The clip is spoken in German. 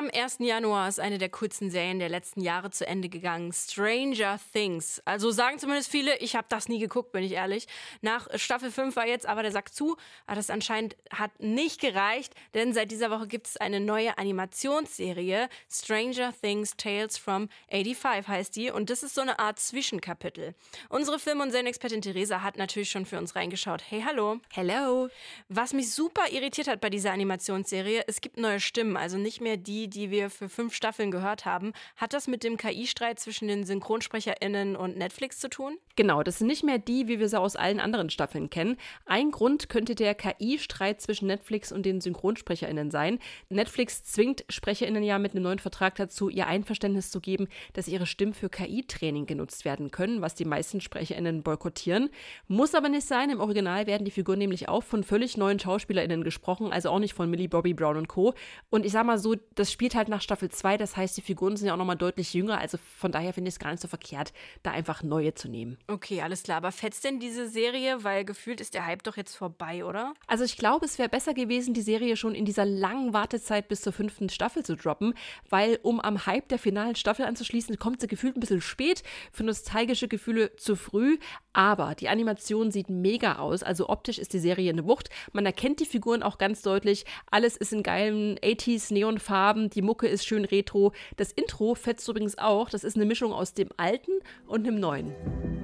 Am 1. Januar ist eine der coolsten Serien der letzten Jahre zu Ende gegangen. Stranger Things. Also sagen zumindest viele, ich habe das nie geguckt, bin ich ehrlich. Nach Staffel 5 war jetzt aber der Sack zu. Aber das anscheinend hat nicht gereicht, denn seit dieser Woche gibt es eine neue Animationsserie. Stranger Things Tales from 85 heißt die. Und das ist so eine Art Zwischenkapitel. Unsere Film- und Serienexpertin Theresa hat natürlich schon für uns reingeschaut. Hey, hallo. Hello. Was mich super irritiert hat bei dieser Animationsserie, es gibt neue Stimmen, also nicht mehr die wir für 5 Staffeln gehört haben. Hat das mit dem KI-Streit zwischen den SynchronsprecherInnen und Netflix zu tun? Genau, das sind nicht mehr die, wie wir sie aus allen anderen Staffeln kennen. Ein Grund könnte der KI-Streit zwischen Netflix und den SynchronsprecherInnen sein. Netflix zwingt SprecherInnen ja mit einem neuen Vertrag dazu, ihr Einverständnis zu geben, dass ihre Stimmen für KI-Training genutzt werden können, was die meisten SprecherInnen boykottieren. Muss aber nicht sein. Im Original werden die Figuren nämlich auch von völlig neuen SchauspielerInnen gesprochen, also auch nicht von Millie Bobby Brown und Co. Und ich sag mal so, das spielt halt nach Staffel 2, das heißt, die Figuren sind ja auch nochmal deutlich jünger, also von daher finde ich es gar nicht so verkehrt, da einfach neue zu nehmen. Okay, alles klar. Aber fetzt denn diese Serie? Weil gefühlt ist der Hype doch jetzt vorbei, oder? Also ich glaube, es wäre besser gewesen, die Serie schon in dieser langen Wartezeit bis zur 5. Staffel zu droppen, weil um am Hype der finalen Staffel anzuschließen, kommt sie gefühlt ein bisschen spät, für nostalgische Gefühle zu früh, aber die Animation sieht mega aus, also optisch ist die Serie eine Wucht, man erkennt die Figuren auch ganz deutlich, alles ist in geilen 80s Neonfarben, die Mucke ist schön retro, das Intro fetzt übrigens auch, das ist eine Mischung aus dem alten und dem neuen.